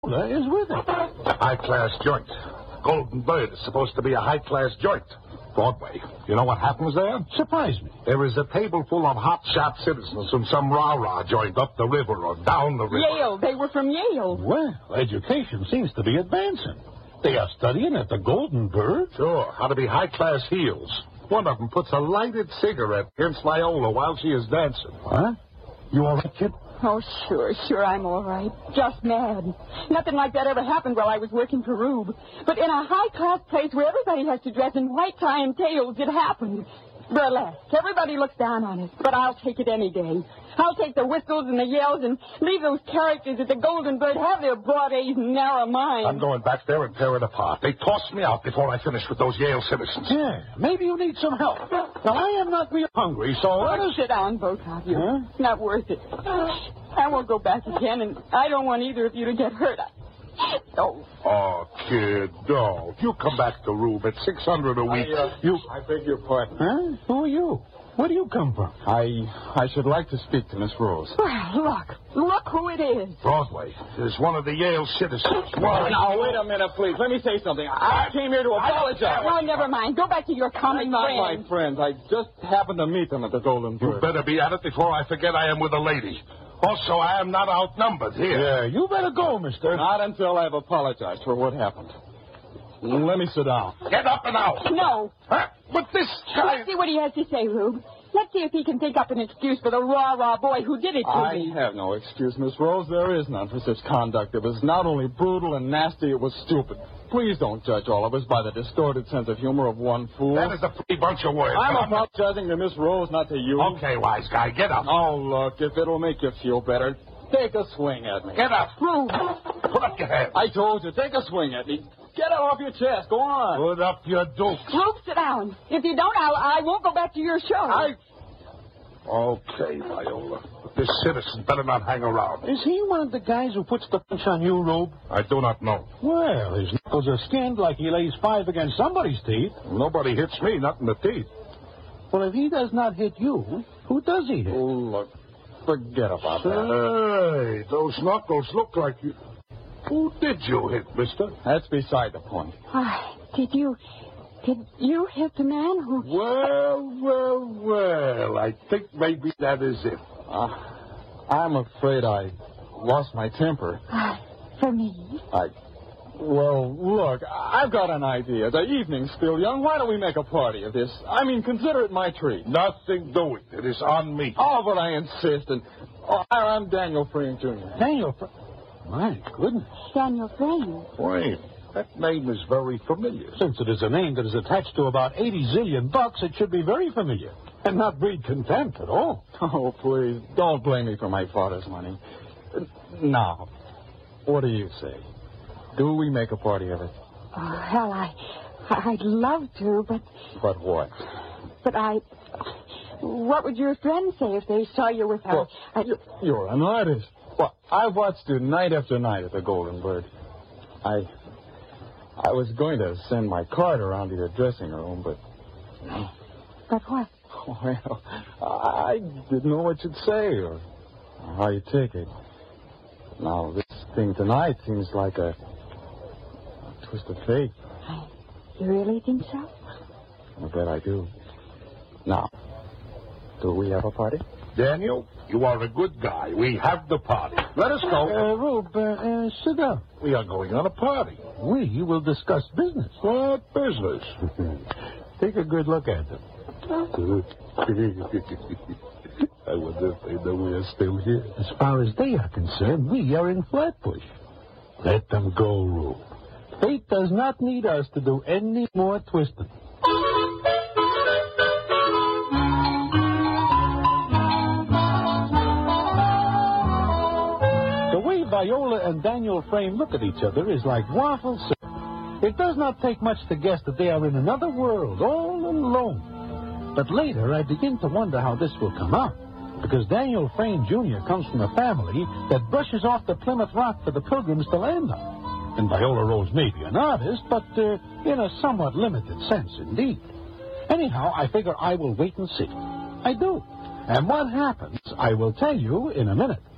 is with it. High-class joint. Golden Bird is supposed to be a high-class joint. Broadway. You know what happens there? Surprise me. There is a table full of hot-shot citizens from some rah-rah joint up the river or down the river. Yale. They were from Yale. Well, education seems to be advancing. They are studying at the Golden Bird. Sure. How to be high-class heels. One of them puts a lighted cigarette against Viola while she is dancing. Huh? You all right, kid? Oh, sure, I'm all right. Just mad. Nothing like that ever happened while I was working for Rube. But in a high-class place where everybody has to dress in white tie and tails, it happened. Burlesque. Everybody looks down on it, but I'll take it any day. I'll take the whistles and the yells and leave those characters at the Golden Bird have their broad A's and narrow minds. I'm going back there and tear it apart. They tossed me out before I finished with those Yale citizens. Yeah, maybe you need some help. Now, I am not real hungry, so let us... Sit down, both of you. Huh? It's not worth it. I won't go back again, and I don't want either of you to get hurt. Oh, kid, no. You come back to Rube at $600 a week. I beg your pardon. Huh? Who are you? Where do you come from? I should like to speak to Miss Rose. Well, look who it is. Broadway. There's one of the Yale citizens. Now, wait a minute, please. Let me say something. I came here to apologize. No, never mind. Go back to your common They're not friends. my friends. I just happened to meet them at the Golden You Bird. better be at it before I forget I am with a lady. Also, I am not outnumbered here. Yeah, you better go, mister. Not until I've apologized for what happened. Let me sit down. Get up and out. No. Huh? But this guy... Let's see what he has to say, Rube. Let's see if he can think up an excuse for the rah-rah boy who did it to I me. have no excuse, Miss Rose. There is none for such conduct. It was not only brutal and nasty, it was stupid. Please don't judge all of us by the distorted sense of humor of one fool. That is a pretty bunch of words. I'm apologizing to Miss Rose, not to you. Okay, wise guy, get up. Oh, look, if it'll make you feel better, take a swing at me. Get up. Rube. Put up your hand. I told you, take a swing at me. Get it off your chest. Go on. Put up your dukes. Rube, sit down. If you don't, I won't go back to your show. Okay, Viola. But this citizen better not hang around. Is he one of the guys who puts the punch on you, Rube? I do not know. Well, his knuckles are skinned like he lays 5 against somebody's teeth. Nobody hits me, not in the teeth. Well, if he does not hit you, who does he hit? Oh, look. Forget about that. Hey, those knuckles look like you. Who did you hit, mister? That's beside the point. Did you hit the man who... Well, I think maybe that is it. I'm afraid I lost my temper. For me? Well, look, I've got an idea. The evening's still young. Why don't we make a party of this? I mean, consider it my treat. Nothing doing. It is on me. Oh, but I insist. And I'm Daniel Frame, Jr. Daniel My goodness. Daniel Frame. Frame. That name is very familiar. Since it is a name that is attached to about 80 zillion bucks, it should be very familiar and not breed contempt at all. Oh, please, don't blame me for my father's money. Now, what do you say? Do we make a party of it? Well, I'd love to, but... But what? What would your friends say if they saw you with her? Well, you're an artist. Well, I've watched you night after night at the Golden Bird. I was going to send my card around to your dressing room, but... But what? Well, I didn't know what you'd say or how you'd take it. Now, this thing tonight seems like a twist of fate. You really think so? I bet I do. Now, do we have a party? Daniel, you are a good guy. We have the party. Let us go. Rube, sit down. We are going on a party. We will discuss business. What business? Take a good look at them. I wonder if they know we are still here. As far as they are concerned, we are in Flatbush. Let them go, Rube. Fate does not need us to do any more twisting. The way Viola and Daniel Frame look at each other is like waffle syrup. It does not take much to guess that they are in another world, all alone. But later, I begin to wonder how this will come out, because Daniel Frame, Jr. comes from a family that brushes off the Plymouth Rock for the pilgrims to land on. And Viola Rose may be an artist, but in a somewhat limited sense indeed. Anyhow, I figure I will wait and see. I do. And what happens, I will tell you in a minute.